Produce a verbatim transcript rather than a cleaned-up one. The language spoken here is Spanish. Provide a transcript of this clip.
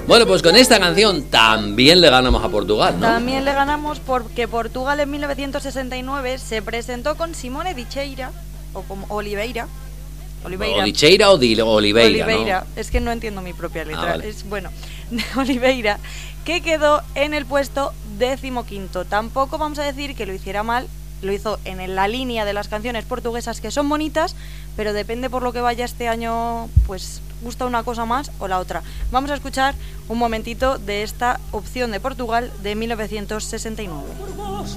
Bueno, pues con esta canción también le ganamos a Portugal, ¿no? También le ganamos porque Portugal en mil novecientos sesenta y nueve se presentó con Simone Dicheira, o como Oliveira. Oliveira. O Dicheira o Di Oliveira, Oliveira. ¿no? Es que no entiendo mi propia letra. Ah, vale. Es bueno, de Oliveira, que quedó en el puesto decimoquinto. Tampoco vamos a decir que lo hiciera mal. Lo hizo en la línea de las canciones portuguesas que son bonitas, pero depende por lo que vaya este año, pues gusta una cosa más o la otra. Vamos a escuchar un momentito de esta opción de Portugal de mil novecientos sesenta y nueve.